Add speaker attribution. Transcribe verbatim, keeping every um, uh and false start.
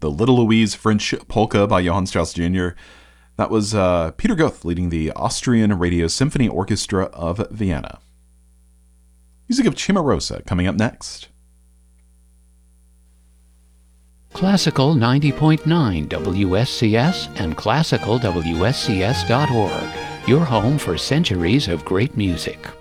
Speaker 1: the Little Louise French Polka by Johann Strauss Junior That was uh, Peter Goeth leading the Austrian Radio Symphony Orchestra of Vienna. Music of Cimarosa coming up next.
Speaker 2: Classical ninety point nine W S C S and classical W S C S dot org, your home for centuries of great music.